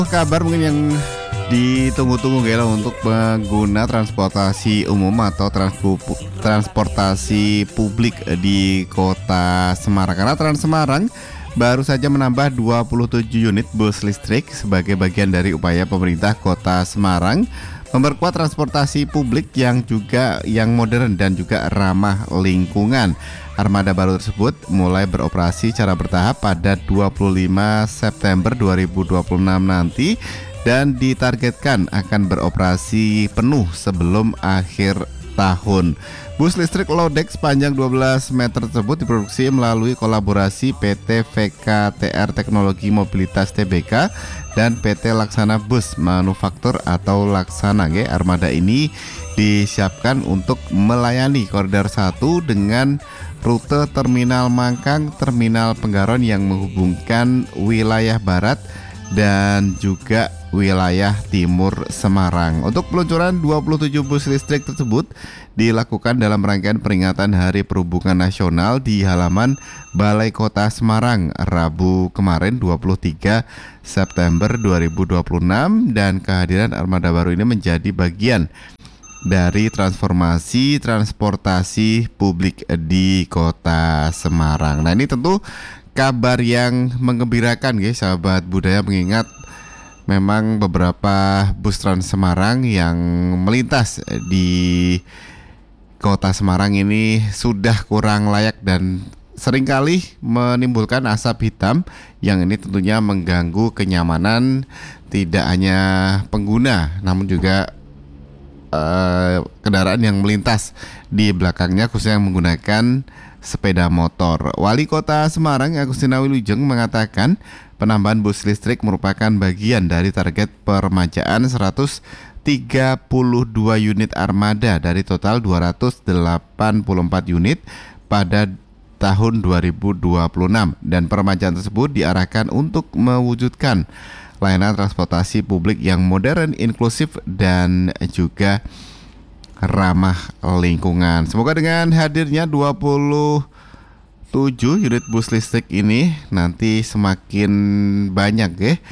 Kabar mungkin yang ditunggu-tunggu ya untuk pengguna transportasi umum atau transportasi publik di Kota Semarang. Karena Trans Semarang baru saja menambah 27 unit bus listrik sebagai bagian dari upaya pemerintah Kota Semarang memperkuat transportasi publik yang modern dan juga ramah lingkungan. Armada baru tersebut mulai beroperasi secara bertahap pada 25 September 2026 nanti dan ditargetkan akan beroperasi penuh sebelum akhir tahun. Bus listrik low-deck sepanjang 12 meter tersebut diproduksi melalui kolaborasi PT VKTR Teknologi Mobilitas Tbk dan PT Laksana Bus Manufaktur atau Laksana. Armada ini disiapkan untuk melayani koridor 1 dengan rute Terminal Mangkang, Terminal Penggaron yang menghubungkan wilayah barat dan juga wilayah timur Semarang. Untuk peluncuran 27 bus listrik tersebut dilakukan dalam rangkaian peringatan Hari Perhubungan Nasional di halaman Balai Kota Semarang Rabu kemarin 23 September 2026, dan kehadiran armada baru ini menjadi bagian dari transformasi transportasi publik di Kota Semarang. Nah, ini tentu kabar yang menggembirakan sahabat budaya, mengingat memang beberapa bus Trans Semarang yang melintas di Kota Semarang ini sudah kurang layak dan seringkali menimbulkan asap hitam yang ini tentunya mengganggu kenyamanan tidak hanya pengguna namun juga kendaraan yang melintas di belakangnya, khususnya yang menggunakan sepeda motor. Wali Kota Semarang Agustina Wilujeng mengatakan penambahan bus listrik merupakan bagian dari target permajaan 132 unit armada dari total 284 unit pada tahun 2026, dan permajaan tersebut diarahkan untuk mewujudkan layanan transportasi publik yang modern, inklusif, dan juga ramah lingkungan. Semoga dengan hadirnya 27 unit bus listrik ini nanti semakin banyak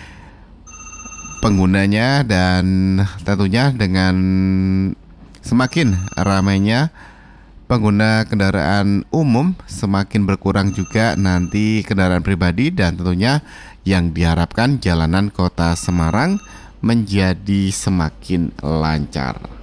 penggunanya, dan tentunya dengan semakin ramainya pengguna kendaraan umum semakin berkurang juga nanti kendaraan pribadi, dan tentunya yang diharapkan jalanan Kota Semarang menjadi semakin lancar.